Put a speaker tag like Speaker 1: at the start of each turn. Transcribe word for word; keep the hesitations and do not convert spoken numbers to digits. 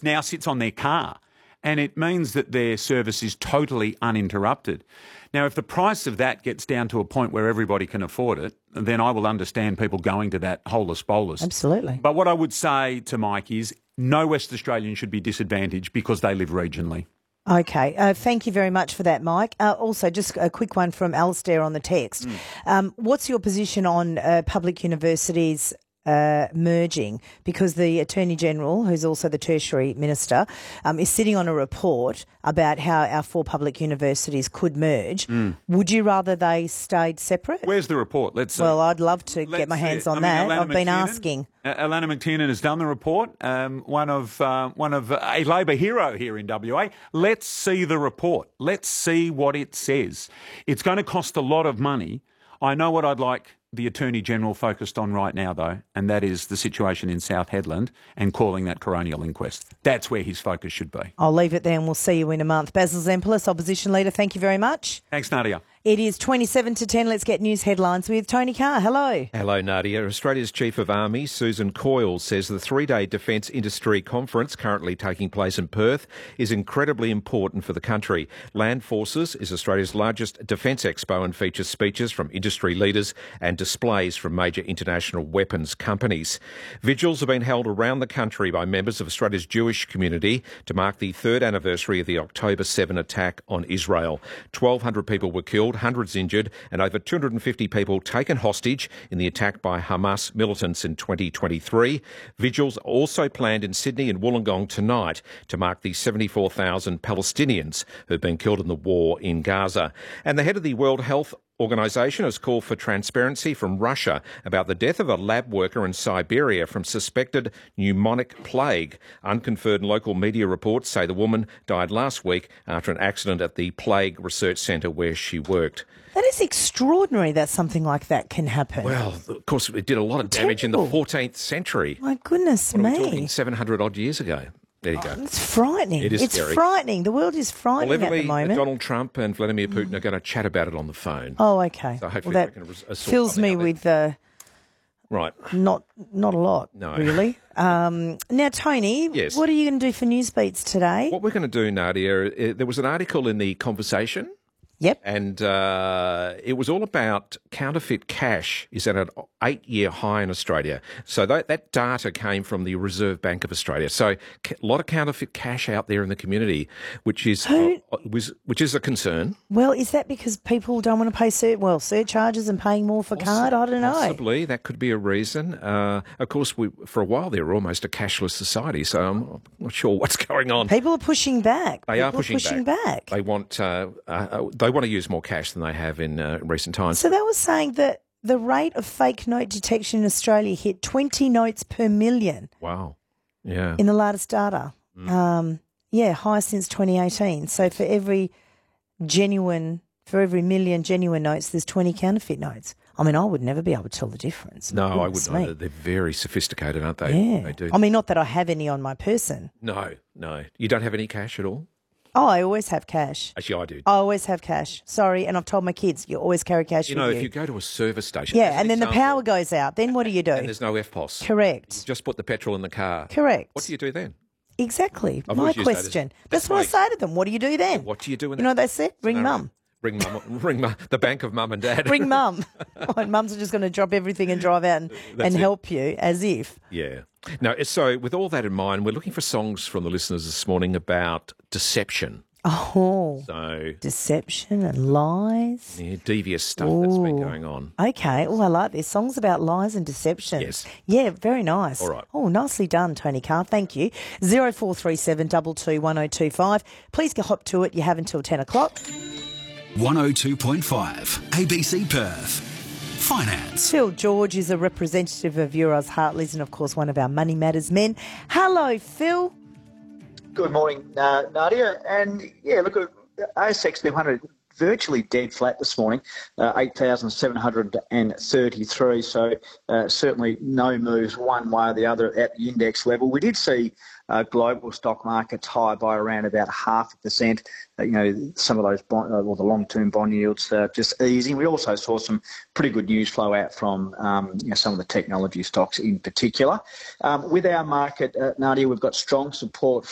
Speaker 1: now sits on their car, and it means that their service is totally uninterrupted. Now, if the price of that gets down to a point where everybody can afford it, then I will understand people going to that holus bolus.
Speaker 2: Absolutely.
Speaker 1: But what I would say to Mike is no West Australian should be disadvantaged because they live regionally.
Speaker 2: Okay. Uh, thank you very much for that, Mike. Uh, also, just a quick one from Alistair on the text. Mm. Um, what's your position on uh, public universities Uh, merging, because the Attorney-General, who's also the Tertiary Minister, um, is sitting on a report about how our four public universities could merge. Mm. Would you rather they stayed separate?
Speaker 1: Where's the report? Let's.
Speaker 2: Well, I'd love to get my hands on I mean, that. Alana I've been McTiernan, asking.
Speaker 1: Uh, Alana McTiernan has done the report. Um, one of uh, one of uh, a Labor hero here in W A. Let's see the report. Let's see what it says. It's going to cost a lot of money. I know what I'd like the Attorney-General focused on right now, though, and that is the situation in South Hedland and calling that coronial inquest. That's where his focus should be.
Speaker 2: I'll leave it there and we'll see you in a month. Basil Zempilas, Opposition Leader, thank you very much.
Speaker 1: Thanks, Nadia.
Speaker 2: It is twenty-seven to ten. Let's get news headlines with Tony Carr. Hello.
Speaker 3: Hello, Nadia. Australia's Chief of Army, Susan Coyle, says the three-day Defence Industry Conference currently taking place in Perth is incredibly important for the country. Land Forces is Australia's largest defence expo and features speeches from industry leaders and displays from major international weapons companies. Vigils have been held around the country by members of Australia's Jewish community to mark the third anniversary of the October seventh attack on Israel. twelve hundred people were killed, hundreds injured, and over two hundred fifty people taken hostage in the attack by Hamas militants in twenty twenty-three. Vigils also planned in Sydney and Wollongong tonight to mark the seventy-four thousand Palestinians who have been killed in the war in Gaza. And the head of the World Health Organisation has called for transparency from Russia about the death of a lab worker in Siberia from suspected pneumonic plague. Unconfirmed local media reports say the woman died last week after an accident at the Plague Research Centre where she worked.
Speaker 2: That is extraordinary that something like that can happen.
Speaker 3: Well, of course, it did a lot of damage
Speaker 2: Terrible.
Speaker 3: in the fourteenth century.
Speaker 2: My goodness
Speaker 3: what
Speaker 2: me.
Speaker 3: Are we talking seven hundred odd years ago. There you go.
Speaker 2: Oh, it's frightening.
Speaker 3: It is
Speaker 2: it's
Speaker 3: scary.
Speaker 2: frightening. The world is frightening
Speaker 3: well,
Speaker 2: at the moment.
Speaker 3: Donald Trump and Vladimir Putin mm. are going to chat about it on the phone.
Speaker 2: Oh, okay.
Speaker 3: So hopefully
Speaker 2: well, that
Speaker 3: we can res-
Speaker 2: fills me with uh,
Speaker 3: right.
Speaker 2: Not not a lot,
Speaker 3: no.
Speaker 2: really. Um, now, Tony,
Speaker 3: yes.
Speaker 2: what are you going to do for News Beats today?
Speaker 3: What we're going to do, Nadia, uh, there was an article in The Conversation.
Speaker 2: Yep.
Speaker 3: And uh, it was all about counterfeit cash is at an eight-year high in Australia. So that, that data came from the Reserve Bank of Australia. So a lot of counterfeit cash out there in the community, which is
Speaker 2: Who,
Speaker 3: uh, was, which is a concern.
Speaker 2: Well, is that because people don't want to pay sur- well surcharges and paying more for
Speaker 3: Possibly,
Speaker 2: card? I don't know.
Speaker 3: Possibly that could be a reason. Uh, of course, we for a while they were almost a cashless society, so I'm not sure what's going on.
Speaker 2: People are pushing back.
Speaker 3: They
Speaker 2: people
Speaker 3: are pushing,
Speaker 2: are pushing
Speaker 3: back.
Speaker 2: back.
Speaker 3: They want uh, uh, they want to use more cash than they have in uh, recent times.
Speaker 2: So that was saying that the rate of fake note detection in Australia hit twenty notes per million.
Speaker 3: Wow. Yeah.
Speaker 2: In the latest data.
Speaker 3: Mm.
Speaker 2: Um, yeah, high since twenty eighteen. So for every genuine, for every million genuine notes, there's twenty counterfeit notes. I mean, I would never be able to tell the difference.
Speaker 3: No, I
Speaker 2: Goodness
Speaker 3: wouldn't
Speaker 2: me.
Speaker 3: either. They're very sophisticated, aren't they?
Speaker 2: Yeah.
Speaker 3: They do.
Speaker 2: I mean, not that I have any on my person.
Speaker 3: No, no. You don't have any cash at all?
Speaker 2: Oh, I always have cash.
Speaker 3: Actually, I do.
Speaker 2: I always have cash. Sorry, and I've told my kids, you always carry cash
Speaker 3: You
Speaker 2: with
Speaker 3: know,
Speaker 2: you.
Speaker 3: if you go to a service station...
Speaker 2: Yeah,
Speaker 3: as an
Speaker 2: and then
Speaker 3: example,
Speaker 2: the power goes out. Then what do you do?
Speaker 3: And there's no F P O S.
Speaker 2: Correct.
Speaker 3: You just put the petrol in the car.
Speaker 2: Correct.
Speaker 3: What do you do then?
Speaker 2: Exactly.
Speaker 3: I've
Speaker 2: My
Speaker 3: always used that as-
Speaker 2: question.
Speaker 3: that's
Speaker 2: That's what I
Speaker 3: my-
Speaker 2: say to them. What do you do then?
Speaker 3: What do you do in
Speaker 2: You know what they said? Ring
Speaker 3: scenario?
Speaker 2: mum.
Speaker 3: Ring mum. Ring mum. The bank of mum and dad.
Speaker 2: Ring mum. Oh, and mums are just going to drop everything and drive out and, and
Speaker 3: it.
Speaker 2: help you, as if.
Speaker 3: Yeah. Now, so with all that in mind, we're looking for songs from the listeners this morning about deception.
Speaker 2: Oh,
Speaker 3: So,
Speaker 2: deception and lies.
Speaker 3: yeah, devious stuff that's been
Speaker 2: Ooh.
Speaker 3: going on.
Speaker 2: Okay. Oh, I like this. Songs about lies and deception.
Speaker 3: Yes.
Speaker 2: Yeah, very nice.
Speaker 3: All right.
Speaker 2: Oh, nicely done, Tony Carr. Thank you. zero four three seven two two one zero two five. Please get hop to it. You have until ten o'clock.
Speaker 4: one oh two point five A B C Perth. Finance.
Speaker 2: Phil George is a representative of Euroz Hartleys and, of course, one of our Money Matters men. Hello, Phil.
Speaker 5: Good morning, uh, Nadia. And, yeah, look, A S X two hundred virtually dead flat this morning, uh, eight thousand seven hundred thirty-three. So uh, certainly no moves one way or the other at the index level. We did see uh, global stock markets higher by around about half a percent. Uh, you know, some of those bond, or the long-term bond yields uh, just easing. We also saw some pretty good news flow out from um, you know, some of the technology stocks in particular. Um, with our market, uh, Nadia, we've got strong support